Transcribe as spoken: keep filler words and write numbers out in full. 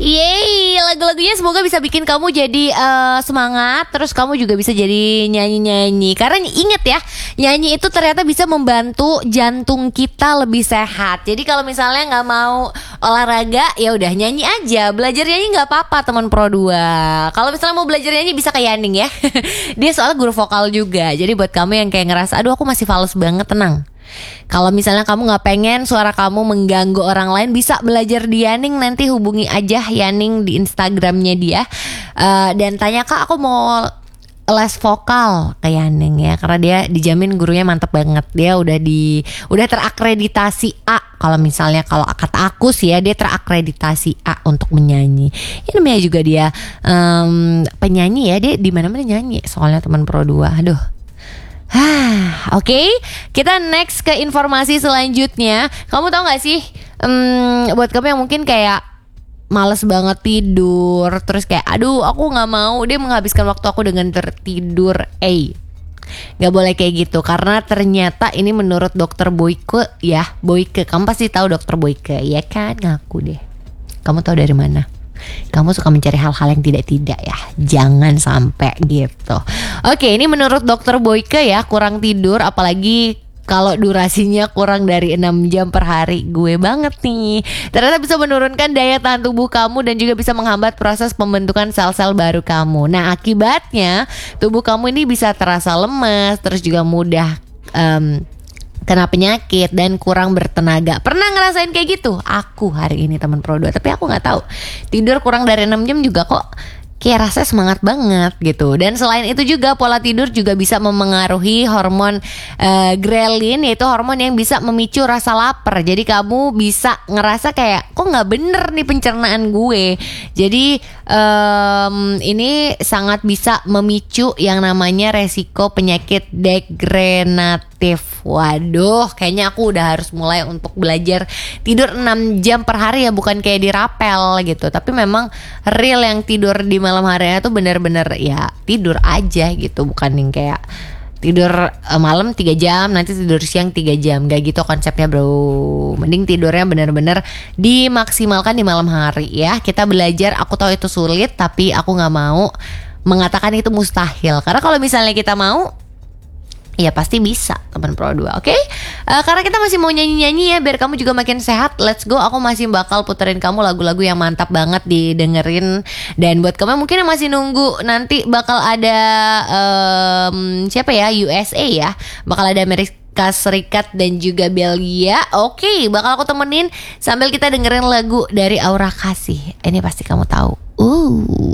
Yeay, lagu-lagunya semoga bisa bikin kamu jadi uh, semangat. Terus kamu juga bisa jadi nyanyi-nyanyi. Karena inget ya, nyanyi itu ternyata bisa membantu jantung kita lebih sehat. Jadi kalau misalnya gak mau olahraga, ya udah nyanyi aja. Belajar nyanyi gak apa-apa teman Pro dua. Kalau misalnya mau belajar nyanyi bisa ke Yaning ya. Dia soalnya guru vokal juga. Jadi buat kamu yang kayak ngerasa, aduh aku masih fals banget, tenang. Kalau misalnya kamu gak pengen suara kamu mengganggu orang lain, bisa belajar di Yaning. Nanti hubungi aja Yaning di Instagramnya dia, uh, dan tanya, Kak aku mau les vokal ke Yaning ya. Karena dia dijamin gurunya mantep banget. Dia udah di udah terakreditasi A. Kalau misalnya kalau kata aku sih ya, dia terakreditasi A untuk menyanyi. Ini namanya juga dia um, penyanyi ya. Dia di mana-mana nyanyi soalnya teman Pro dua. Aduh. Hah, oke, okay. Kita next ke informasi selanjutnya. Kamu tahu gak sih, um, buat kamu yang mungkin kayak males banget tidur, terus kayak aduh aku gak mau dia menghabiskan waktu aku dengan tertidur. Eh, gak boleh kayak gitu. Karena ternyata ini menurut dokter Boyke ya. Boyke, kamu pasti tahu dokter Boyke, ya kan? Ngaku deh. Kamu tahu dari mana? Kamu suka mencari hal-hal yang tidak-tidak ya. Jangan sampai gitu. Oke, ini menurut dokter Boyke ya, kurang tidur apalagi kalau durasinya kurang dari enam jam per hari. Gue banget nih. Ternyata bisa menurunkan daya tahan tubuh kamu dan juga bisa menghambat proses pembentukan sel-sel baru kamu. Nah, akibatnya tubuh kamu ini bisa terasa lemas, terus juga mudah um, kena penyakit dan kurang bertenaga. Pernah ngerasain kayak gitu? Aku hari ini teman Pro dua, tapi aku gak tahu. Tidur kurang dari enam jam juga kok kayak rasanya semangat banget gitu. Dan selain itu juga pola tidur juga bisa memengaruhi hormon uh, ghrelin, yaitu hormon yang bisa memicu rasa lapar. Jadi kamu bisa ngerasa kayak kok nggak bener nih pencernaan gue. Jadi um, ini sangat bisa memicu yang namanya resiko penyakit degeneratif. Waduh, kayaknya aku udah harus mulai untuk belajar tidur enam jam per hari ya, bukan kayak dirapel gitu. Tapi memang real yang tidur di malam harinya tuh bener-bener ya tidur aja gitu, bukan yang kayak tidur uh, malam tiga jam nanti tidur siang tiga jam. Gak gitu konsepnya bro. Mending tidurnya bener-bener dimaksimalkan di malam hari ya. Kita belajar, aku tahu itu sulit, tapi aku gak mau mengatakan itu mustahil. Karena kalau misalnya kita mau, ya pasti bisa teman Pro dua, oke? Okay? Uh, karena kita masih mau nyanyi-nyanyi ya, biar kamu juga makin sehat. Let's go, aku masih bakal puterin kamu lagu-lagu yang mantap banget didengerin. Dan buat kamu mungkin yang masih nunggu, nanti bakal ada um, siapa ya, U S A ya, bakal ada Amerika Serikat dan juga Belgia. Oke, okay, bakal aku temenin sambil kita dengerin lagu dari Aura Kasih. Ini pasti kamu tahu. Uh